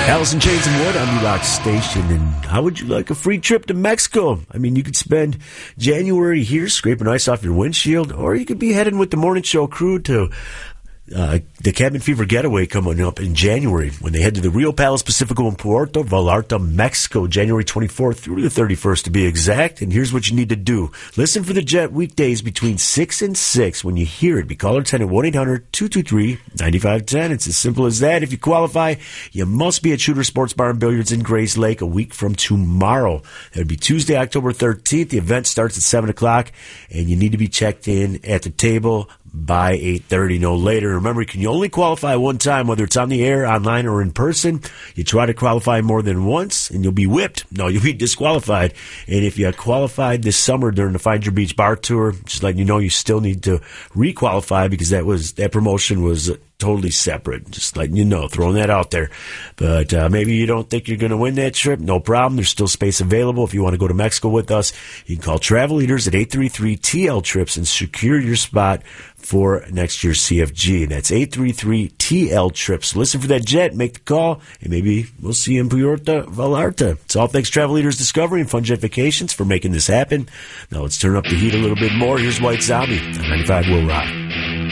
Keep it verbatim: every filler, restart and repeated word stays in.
Allison Chains and Wood on the Rock Station. And how would you like a free trip to Mexico? I mean, you could spend January here scraping ice off your windshield, or you could be heading with the morning show crew to uh, the Cabin Fever Getaway coming up in January when they head to the Rio Palace Pacifico in Puerto Vallarta, Mexico, January twenty-fourth through the thirty-first to be exact. And here's what you need to do. Listen for the Jet weekdays between six and six. When you hear it, be caller ten at one eight hundred two two three nine five one zero. It's as simple as that. If you qualify, you must be at Shooter Sports Bar and Billiards in Grays Lake a week from tomorrow. That would be Tuesday, October thirteenth. The event starts at seven o'clock, and you need to be checked in at the table by eight thirty, no later. Remember, you can only qualify one time, whether it's on the air, online, or in person. You try to qualify more than once, and you'll be whipped. No, you'll be disqualified. And if you qualified this summer during the Find Your Beach Bar Tour, just letting you know you still need to re-qualify because that was that promotion was totally separate. Just letting you know, throwing that out there. But uh, maybe you don't think you're going to win that trip. No problem. There's still space available. If you want to go to Mexico with us, you can call Travel Leaders at eight three three T L Trips and secure your spot for next year's C F G. That's eight three three T L Trips. Listen for that jet, make the call, and maybe we'll see you in Puerto Vallarta. It's all thanks Travel Leaders Discovery and Fun Jet Vacations for making this happen. Now let's turn up the heat a little bit more. Here's White Zombie on ninety-five Will Rock.